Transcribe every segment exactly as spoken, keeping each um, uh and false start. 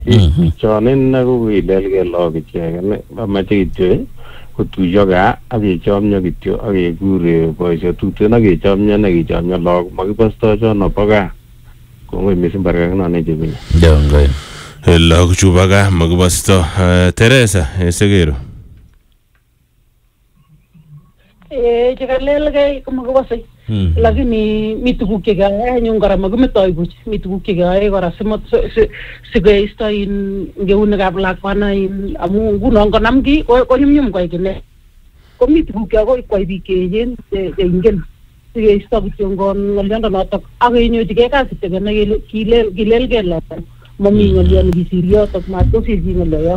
Chonin na ko kilelgee lagok icheken amache kityo kotuiyo gaa ak kechomyo kityo ak kekur boisiek tuten ak kechomyo ak kechomyo lagok makibostoi chono bo gaa. Kongoi mising barakakinone chebunye. Jongoi. Lagok chubo gaa makibostoi. Teresa Segero. Eh, chekalelgee komakibosei. Lakini mi tuguk chekeyoe anyun kora makimetoi buch. Mi tuguk chekeyoe kora sikeisto in eunekab lakwana in amu nguno ngonam kiy konyumnyum koyai kile. Komi tuguk cheakoi koyai biik cheechen cheingen sikeisto kityo ng'oliondonotok ak kenyorchigei kasit age ne kilelgee lagok. Mami ng'olio nekisiryotok matkosir chi ng'olio.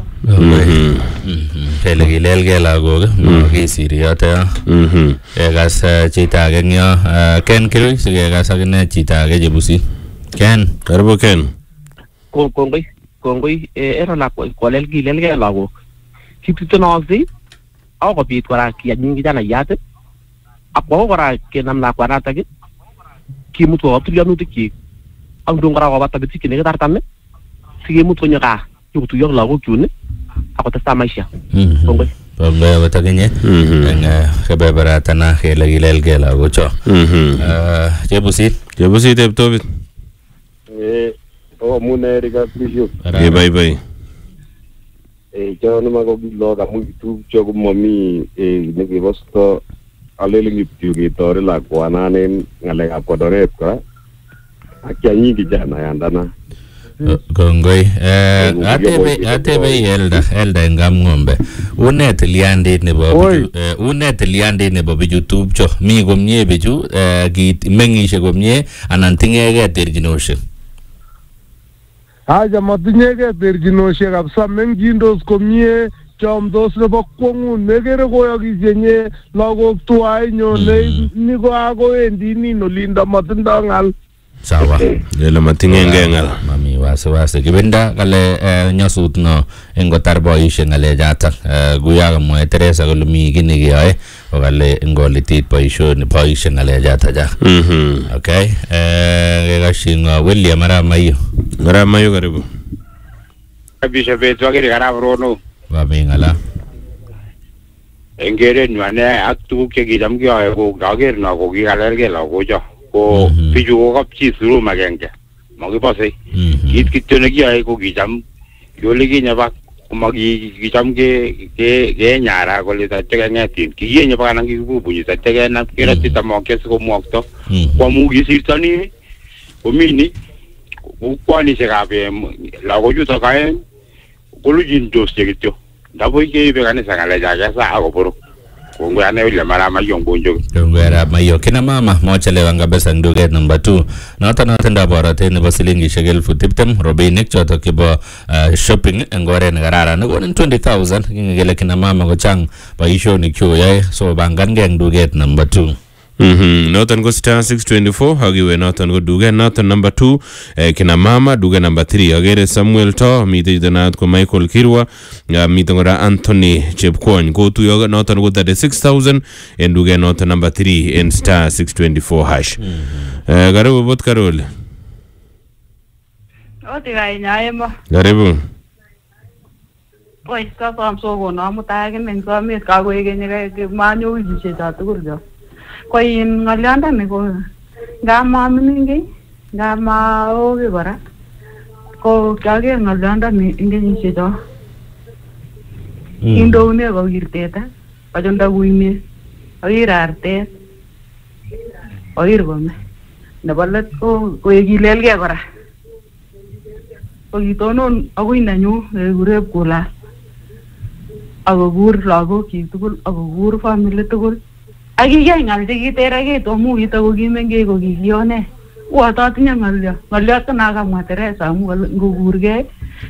Kele kilelgee lagok makisiryoto yo. Kekas chito age eng yo Ken Kirui sikekas akine chito age Chebusit. Ken, karibu Ken. Kongoi kongoi ero lakwa kolel kilelgee lagok. Kitutunokse ako kobit kora kiyanyin kijanayat ak kwa kora kenam lakwanatak kimut koba tulyonutik kyik ak ndon kora koba tabitik nekit artam sikemut konyo gaa nyokotuiyo ak lagok chun akotestai maisha. Kongoi. Kongoi akot akinye eng kebeberatana kele kilelgee lagocho. Chebusit. Chebusit Cheptobit. Eh, amune Rigathi Bishop. Kebaibai. Eh, chono mako lagok amu kitupcho komami nekebosto alele kityo ketore lakwanan ng'alekab kodoret kora ak kianyi kijanayandana. Kongoi. Atebe atebe Elda Elda eng Kapng'ombe. Une tilyandit nebo une tilyandit nebo bichu tupcho. Mi komie bichu kit meng'ishe komie anan tingegei terchinosiek. Aja matinyegei terchinosiek kabisa meng'chindos komie chomdos nebo kwong'ut nekere koyokisenye lagok tuwai nyone ni ko akowendi nin olindo matindo ng'al. Sawa. Lele matingenge ng'al. Mami wasiwasi. Kibinda kale nyasut no eng kotar boisiek ng'alechatak. Kuyo kamwae Teresa kole mi kiy nekeyoe kokale ngolitit boisioni boisiek ng'alechatak. Okay. Kekashin William Arap Mayo. Arap Mayo karibu. Bishop Betwagiri Arap Rono. Wami ng'ala. Eng kerenywan ak tuguk chekicham keyoe ko kaker no ko kikalelgee lagocho. Ko bichu ko kapchi room agenge makibosei. Kit kityo nekiyoe ko kicham kole kinye bak komakicham ke kenyara kole tatya keng'etin kiyenye baka nang kikibubunyi tatya kenam kerotyi tamokyo sikomwokto kwamu kisirtoni komini kwanisiekab lagochutok aeng kolujindos kityo ndaboi keibe kanisa ng'alecha kesa akoboro. Kongoi ane William Arap Mayo ngonjo. Kongoi Arap Mayo. Kina mama mochelewan kabisa eng duket number two. Noto notindoi borotet nebo silingishek elfu tiptem robinik chotok chebo shopping eng oret nekararan. Nekonin twenty thousand kingele kina mama kochang boisionik choyoe so bangankei eng duket number two. Mhm, noton ko star six twenty-four hagiwe noton ko duket noton number two eh, kina mama duket number three agere Samuel To mite itanat ko Michael Kirwa uh, mite ngora Anthony Chepkwony ko tuyo noton ko thirty-six thousand en duket noton number three en star six twenty-four hash. Mhm. Eh, karibu bot Carol. Oti kai nyaema. Karibu. Oi, ka sam sogo na mutake men ka met ka ko egenye ke manyo ujise ta tugul jo. Ko in ng'olyondoni ko nga maming'in nga maoge kora ko kyaker ng'olyondoni eng kenyisiecho. Indoune kokir teta kachunda kuimet akir artet akir kome nebo let ko koekilelgee kora ko kitonon akoi nenyu nekikure Pkula akokur lagokyik tugul akokur family tugul. Akiyai ng'al chekiterekeitu amu kito kokimengech kokikiyone. Uot atinye ng'olyo. Ng'olyot ko nakamwa Teresa amu ngokurgei